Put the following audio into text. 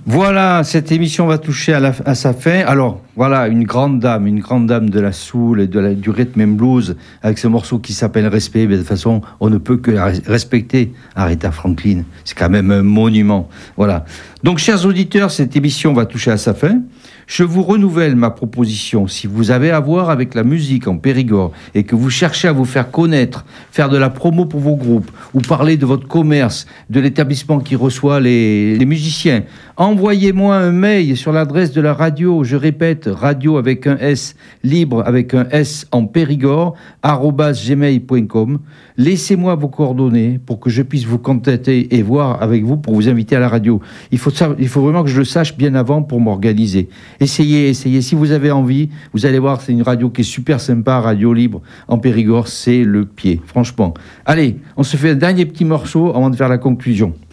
Voilà, cette émission va toucher à sa fin. Alors, voilà, une grande dame de la soul et du rhythm and blues, avec ce morceau qui s'appelle Respect. Mais de toute façon, on ne peut que la respecter, Aretha Franklin. C'est quand même un monument. Voilà. Donc, chers auditeurs, cette émission va toucher à sa fin. Je vous renouvelle ma proposition. Si vous avez à voir avec la musique en Périgord et que vous cherchez à vous faire connaître, faire de la promo pour vos groupes ou parler de votre commerce, de l'établissement qui reçoit les musiciens, envoyez-moi un mail sur l'adresse de la radio. Je répète, radio avec un S, libre avec un S en Périgord, @gmail.com. Laissez-moi vos coordonnées pour que je puisse vous contacter et voir avec vous pour vous inviter à la radio. Il faut vraiment que je le sache bien avant pour m'organiser. Essayez. Si vous avez envie, vous allez voir, c'est une radio qui est super sympa, Radio Libre en Périgord, c'est le pied, franchement. Allez, on se fait un dernier petit morceau avant de faire la conclusion.